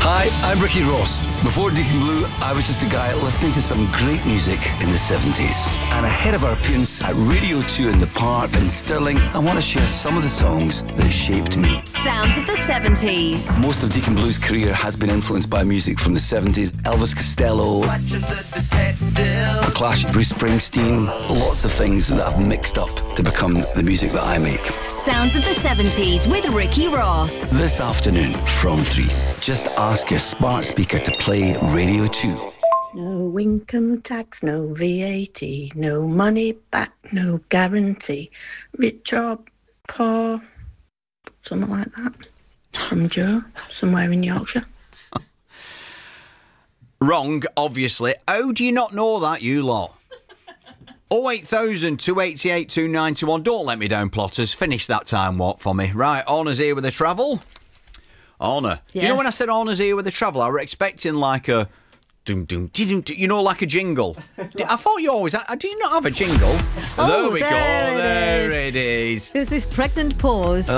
Hi, I'm Ricky Ross. Before Deacon Blue, I was just a guy listening to some great music in the 70s. And ahead of our appearance at Radio 2 in the Park in Stirling, I want to share some of the songs that shaped me. Sounds of the 70s. Most of Deacon Blue's career has been influenced by music from the 70s. Elvis Costello, The Clash, Bruce Springsteen, lots of things that I've mixed up to become the music that I make. Sounds of the 70s with Ricky Ross. This afternoon from 3, just ask your smart speaker to play Radio 2. No income tax, no VAT, no money back, no guarantee. Rich or poor, something like that. From Joe, somewhere in Yorkshire. Wrong, obviously. How do you not know that, you lot? 08000 288 291. Don't let me down, plotters. Finish that time walk for me. Right, Orna's here with the travel. Orna. Yes. You know when I said Orna's here with the travel, I were expecting like a... You know, like a jingle. I thought you always... Did you not have a jingle? Oh, there we go. there it There is. it is. There's this pregnant pause.